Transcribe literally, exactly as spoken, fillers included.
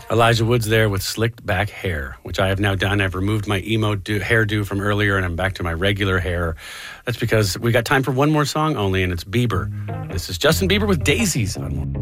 Elijah Woods there with Slicked Back Hair, which I have now done. I've removed my emo do, hairdo from earlier, and I'm back to my regular hair. That's because we got time for one more song only, and it's Bieber. This is Justin Bieber with Daisies on